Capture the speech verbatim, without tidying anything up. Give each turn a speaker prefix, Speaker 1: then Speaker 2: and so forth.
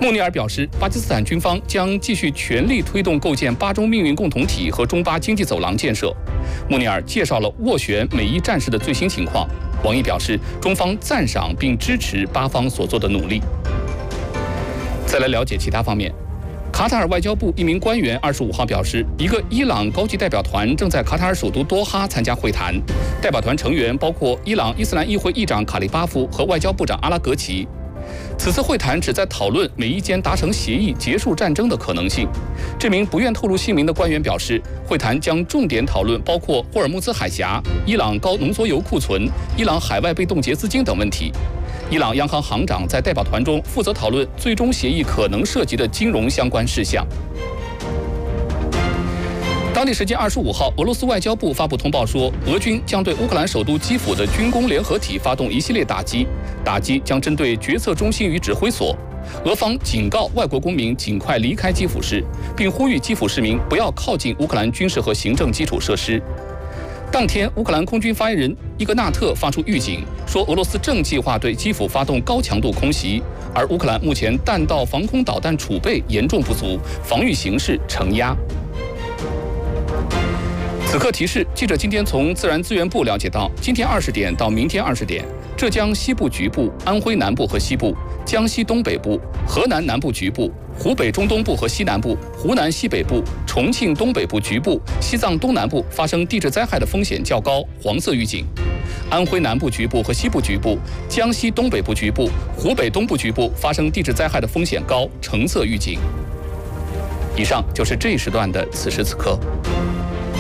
Speaker 1: 穆尼尔表示，巴基斯坦军方将继续全力推动构建巴中命运共同体和中巴经济走廊建设。穆尼尔介绍了斡旋美伊战事的最新情况。王毅表示，中方赞赏并支持巴方所做的努力。再来了解其他方面。卡塔尔外交部一名官员二十五号表示，一个伊朗高级代表团正在卡塔尔首都多哈参加会谈，代表团成员包括伊朗伊斯兰议会议长卡利巴夫和外交部长阿拉格齐。此次会谈旨在讨论美伊间达成协议结束战争的可能性。这名不愿透露姓名的官员表示，会谈将重点讨论包括霍尔木兹海峡、伊朗高浓缩铀库存、伊朗海外被冻结资金等问题。伊朗央行行长在代表团中负责讨论最终协议可能涉及的金融相关事项。当地时间二十五号，俄罗斯外交部发布通报说，俄军将对乌克兰首都基辅的军工联合体发动一系列打击，打击将针对决策中心与指挥所。俄方警告外国公民尽快离开基辅市，并呼吁基辅市民不要靠近乌克兰军事和行政基础设施。当天，乌克兰空军发言人伊格纳特发出预警，说俄罗斯正计划对基辅发动高强度空袭，而乌克兰目前弹道防空导弹储备严重不足，防御形势承压。此刻提示：记者今天从自然资源部了解到，今天二十点到明天二十点，浙江西部局部、安徽南部和西部、江西东北部、河南南部局部、湖北中东部和西南部、湖南西北部、重庆东北部局部、西藏东南部发生地质灾害的风险较高，黄色预警；安徽南部局部和西部局部、江西东北部局部、湖北东部局部发生地质灾害的风险高，橙色预警。以上就是这一时段的此时此刻。